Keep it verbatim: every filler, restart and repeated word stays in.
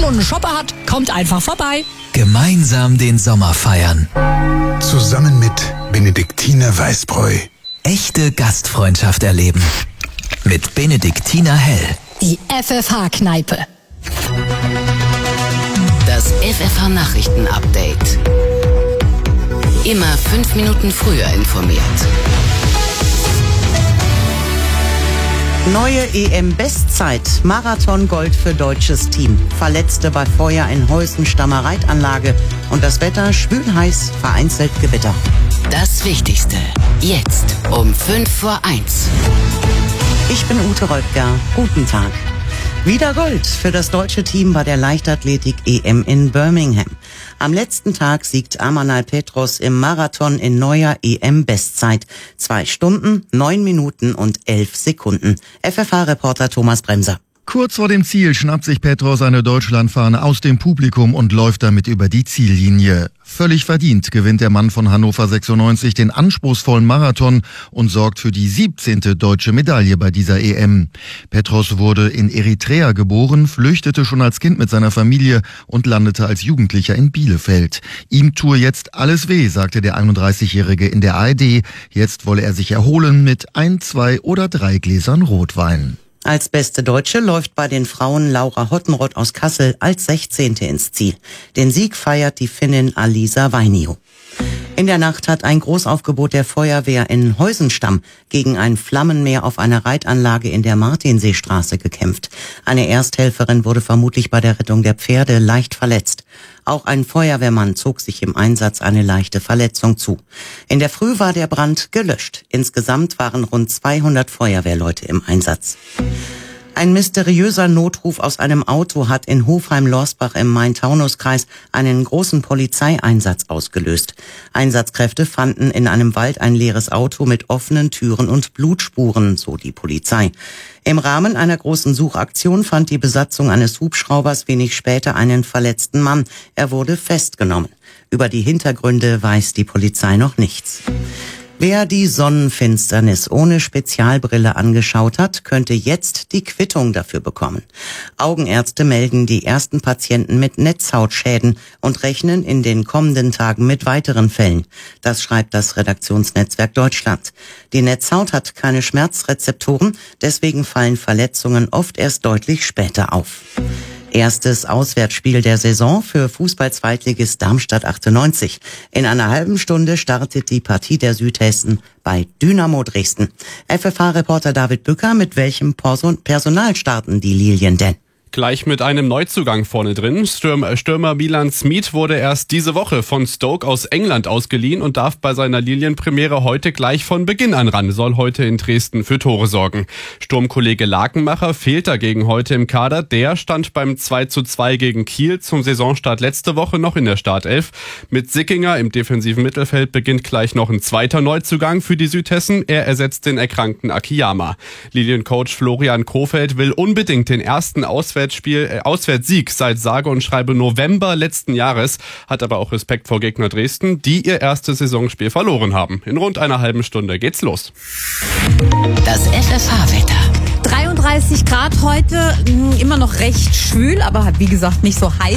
Schnitzel und einen Shopper hat, kommt einfach vorbei. Gemeinsam den Sommer feiern. Zusammen mit Benediktiner Weißbräu. Echte Gastfreundschaft erleben. Mit Benediktiner Hell. Die F F H-Kneipe. Das F F H-Nachrichten-Update. Immer fünf Minuten früher informiert. Neue E M-Bestzeit. Marathon-Gold für deutsches Team. Verletzte bei Feuer in Heusen-Stammer Reitanlage. Und das Wetter schwül heiß, vereinzelt Gewitter. Das Wichtigste. Jetzt um fünf vor eins. Ich bin Ute Röttger. Guten Tag. Wieder Gold für das deutsche Team bei der Leichtathletik-E M in Birmingham. Am letzten Tag siegt Amanal Petros im Marathon in neuer E M-Bestzeit. Zwei Stunden, neun Minuten und elf Sekunden. F F H-Reporter Thomas Bremser. Kurz vor dem Ziel schnappt sich Petros eine Deutschlandfahne aus dem Publikum und läuft damit über die Ziellinie. Völlig verdient gewinnt der Mann von Hannover sechsundneunzig den anspruchsvollen Marathon und sorgt für die siebzehnte deutsche Medaille bei dieser E M. Petros wurde in Eritrea geboren, flüchtete schon als Kind mit seiner Familie und landete als Jugendlicher in Bielefeld. Ihm tue jetzt alles weh, sagte der einunddreißigjährige in der A R D. Jetzt wolle er sich erholen mit ein, zwei oder drei Gläsern Rotwein. Als beste Deutsche läuft bei den Frauen Laura Hottenrott aus Kassel als sechzehnte ins Ziel. Den Sieg feiert die Finnin Alisa Vainio. In der Nacht hat ein Großaufgebot der Feuerwehr in Heusenstamm gegen ein Flammenmeer auf einer Reitanlage in der Martinseestraße gekämpft. Eine Ersthelferin wurde vermutlich bei der Rettung der Pferde leicht verletzt. Auch ein Feuerwehrmann zog sich im Einsatz eine leichte Verletzung zu. In der Früh war der Brand gelöscht. Insgesamt waren rund zweihundert Feuerwehrleute im Einsatz. Ein mysteriöser Notruf aus einem Auto hat in Hofheim-Lorsbach im Main-Taunus-Kreis einen großen Polizeieinsatz ausgelöst. Einsatzkräfte fanden in einem Wald ein leeres Auto mit offenen Türen und Blutspuren, so die Polizei. Im Rahmen einer großen Suchaktion fand die Besatzung eines Hubschraubers wenig später einen verletzten Mann. Er wurde festgenommen. Über die Hintergründe weiß die Polizei noch nichts. Wer die Sonnenfinsternis ohne Spezialbrille angeschaut hat, könnte jetzt die Quittung dafür bekommen. Augenärzte melden die ersten Patienten mit Netzhautschäden und rechnen in den kommenden Tagen mit weiteren Fällen. Das schreibt das Redaktionsnetzwerk Deutschland. Die Netzhaut hat keine Schmerzrezeptoren, deswegen fallen Verletzungen oft erst deutlich später auf. Erstes Auswärtsspiel der Saison für Fußball-Zweitligist Darmstadt achtundneunzig. In einer halben Stunde startet die Partie der Südhessen bei Dynamo Dresden. F F H-Reporter David Bücker, mit welchem Personal starten die Lilien denn? Gleich mit einem Neuzugang vorne drin. Stürmer, Stürmer Milan Smith wurde erst diese Woche von Stoke aus England ausgeliehen und darf bei seiner Lilienpremiere heute gleich von Beginn an ran, soll heute in Dresden für Tore sorgen. Sturmkollege Lakenmacher fehlt dagegen heute im Kader. Der stand beim zwei zu zwei gegen Kiel zum Saisonstart letzte Woche noch in der Startelf. Mit Sickinger im defensiven Mittelfeld beginnt gleich noch ein zweiter Neuzugang für die Südhessen. Er ersetzt den erkrankten Akiyama. Liliencoach Florian Kofeld will unbedingt den ersten Auswärts Spiel, äh, Auswärtssieg seit sage und schreibe November letzten Jahres, hat aber auch Respekt vor Gegner Dresden, die ihr erstes Saisonspiel verloren haben. In rund einer halben Stunde geht's los. Das F F H-Wetter. dreiunddreißig Grad heute, immer noch recht schwül, aber wie gesagt nicht so heiß.